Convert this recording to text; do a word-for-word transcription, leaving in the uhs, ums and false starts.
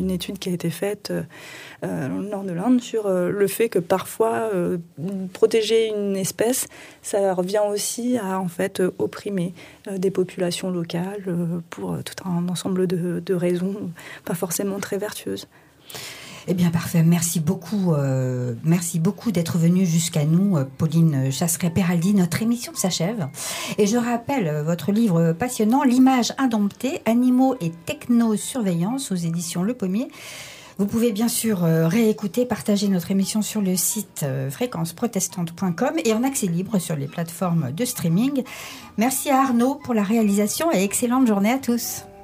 une étude qui a été faite euh, euh, dans le nord de l'Inde sur euh, le fait que parfois euh, protéger une espèce, ça revient aussi à en fait euh, opprimer euh, des populations locales euh, pour euh, tout un ensemble de, de raisons pas forcément très vertueuses. Eh bien, parfait. Merci beaucoup. Euh, merci beaucoup d'être venue jusqu'à nous, Pauline Chasseret-Peraldi. Notre émission s'achève. Et je rappelle euh, votre livre passionnant, L'image indomptée, animaux et technosurveillance aux éditions Le Pommier. Vous pouvez bien sûr euh, réécouter, partager notre émission sur le site euh, fréquence protestante point com et en accès libre sur les plateformes de streaming. Merci à Arnaud pour la réalisation et excellente journée à tous.